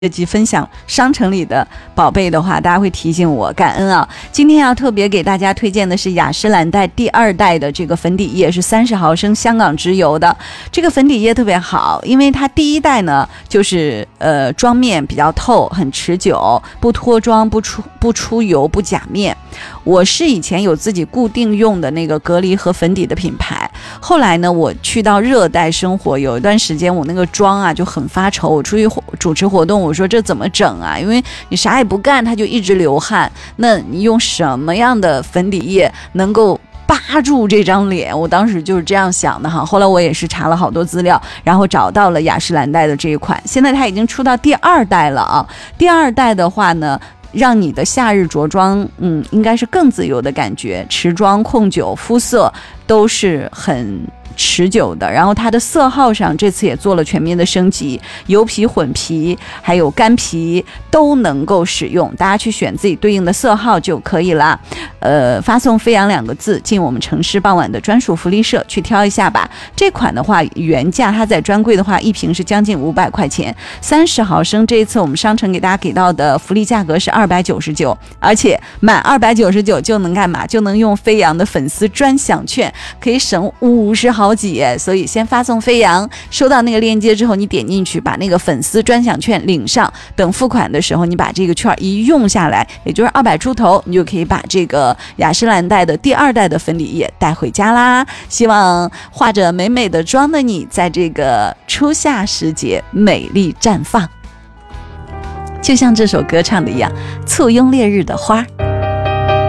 及分享商城里的宝贝的话，大家会提醒我，感恩啊！今天要特别给大家推荐的是雅诗兰黛第2代的这个粉底液，是30毫升香港直邮的。这个粉底液特别好，因为它第1代呢，就是妆面比较透，很持久，不脱妆，不出油，不假面。我是以前有自己固定用的那个隔离和粉底的品牌，后来呢，我去到热带生活，有一段时间我那个妆啊就很发愁，我出去主持活动，我说这怎么整啊？因为你啥也不干，它就一直流汗，那你用什么样的粉底液能够扒住这张脸？我当时就是这样想的哈。后来我也是查了好多资料，然后找到了雅诗兰黛的这一款，现在它已经出到第2代了啊。第2代的话呢，让你的夏日着装应该是更自由的感觉，持妆控酒，肤色都是很持久的。然后它的色号上这次也做了全面的升级，油皮、混皮还有干皮都能够使用，大家去选自己对应的色号就可以了。发送飞扬2个字进我们城市傍晚的专属福利社去挑一下吧。这款的话原价它在专柜的话一瓶是将近500块钱，30毫升这一次我们商城给大家给到的福利价格是299，而且满299就能干嘛？就能用飞扬的粉丝专享券，可以省50好几。所以先发送飞扬，收到那个链接之后，你点进去把那个粉丝专享券领上，等付款的时候你把这个券一用下来，也就是200出头，你就可以把这个雅诗兰黛的第2代的粉底液带回家啦。希望化着美美的妆的你在这个初夏时节美丽绽放，就像这首歌唱的一样，簇拥烈日的花。